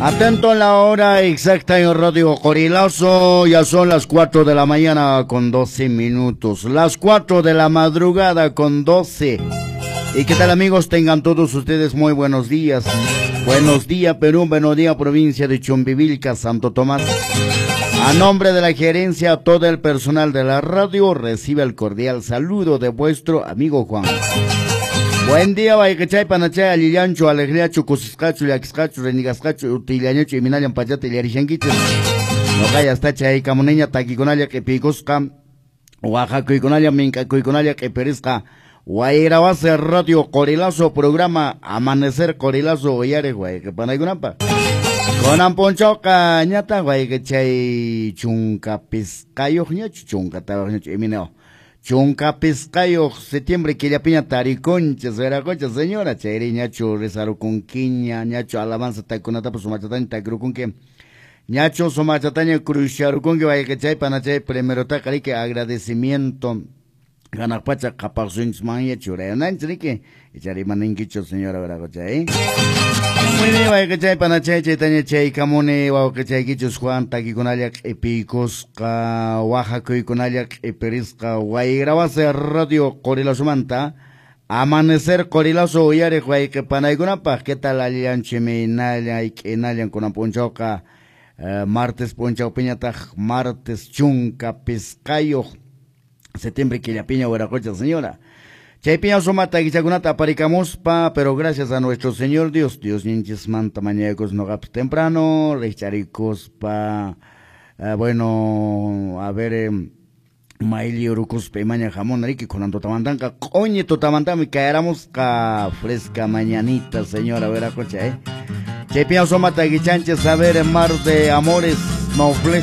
Atento a la hora exacta en Radio Corilazo, ya son las 4 de la mañana con 12 minutos, las 4 de la madrugada con 12. ¿Y qué tal, amigos? Tengan todos ustedes muy buenos días. Buenos días, Perú, buenos días, provincia de Chumbivilca, Santo Tomás. A nombre de la gerencia, todo el personal de la radio recibe el cordial saludo de vuestro amigo Juan. Buen día, Baikachay, Panachay, Alillancho, Alegriacho, Cusiscacho, Yaquiscacho, Renigascacho, Utiliañacho, y Minayan Pachate, Liarishanquiches. No callas, Tachay, Camoneña, Taquiconalia, que Picosca, Oaxaca, Iconalia, Minca, Iconalia, que Perisca, Guairabase, Radio Corilazo, programa Amanecer Corilazo, Oyare, Guay, que Panaygunapa. Con Amponchoca, Ñata, Baikachay, Chunca, Piscayo, Chunca, Tabañacho, y Mineo. Chunca Piscayo, septiembre, que ya piña tariconcha, será concha, señora, chairi, ñacho, rezaro con quiña, ñacho, alabanza, taconata, pues su machatán, tacru con que, ñacho, su machatán, cruciaru con que vaya que chay, panachay, primero tacari, que agradecimiento, ganapacha, capazun, manya, chura, nanchri, que, echari maninquicho, señora, verdad, chay, muy bien, vaya que chay, panachay, chaitanya, chay, camone, vaya que chay, quichos, Juan, taquiconaliac, epicosca, Oaxaca, iconaliac, eperisca, Guairabase, Radio Corilazo Manta, Amanecer Corilazo, Oyare, guay, que panaygunapa, ¿qué tal, alian, cheme, nalia, inalian, con amponchoca, martes, ponchao, piñataj, martes, chunca, pescayo, septiembre, que la piña, hueracocha, señora. Chaypiña somata guichagunata paricamos pa, pero gracias a nuestro Señor Dios, Dios ninches manta mañecos no gaps temprano, recharicos pa, bueno, a ver, maili urucos pe maña jamón riqui con antotamantanca, coñe totamantami caeramos ca fresca mañanita, señora, vera cocha, Chaypiña somata guichanches, a ver, en mar de amores, nobles.